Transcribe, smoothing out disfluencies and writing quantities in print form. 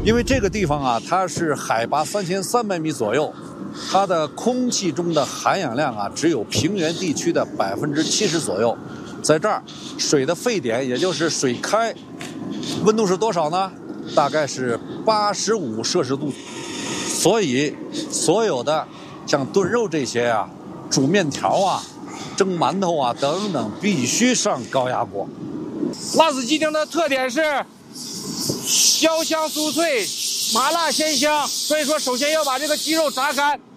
因为这个地方啊，它是海拔3300米左右，它的空气中的含氧量啊，只有平原地区的70%左右。在这儿，水的沸点，也就是水开，温度是多少呢？大概是85摄氏度。所以，所有的像炖肉这些啊，煮面条啊，蒸馒头啊等等，必须上高压锅。 辣子鸡丁的特点是焦香酥脆，麻辣鲜香，所以说首先要把这个鸡肉炸干，